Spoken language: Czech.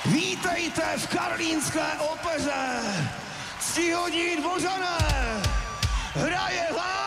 Vítejte v Karlínské opeře! Ctihodní Dvořané! Hraje vám